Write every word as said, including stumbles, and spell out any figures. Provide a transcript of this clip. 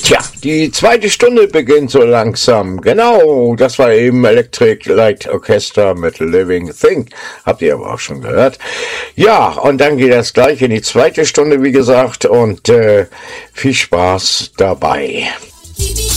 Tja, die zweite Stunde beginnt so langsam. Genau, das war eben Electric Light Orchestra mit Living Thing. Habt ihr aber auch schon gehört. Ja, und dann geht das gleich in die zweite Stunde, wie gesagt, und äh, viel Spaß dabei.